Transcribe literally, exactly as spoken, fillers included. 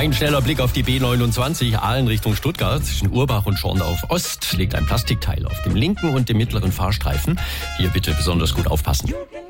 Ein schneller Blick auf die B neunundzwanzig, Aalen Richtung Stuttgart. Zwischen Urbach und Schorndorf Ost liegt ein Plastikteil auf dem linken und dem mittleren Fahrstreifen. Hier bitte besonders gut aufpassen.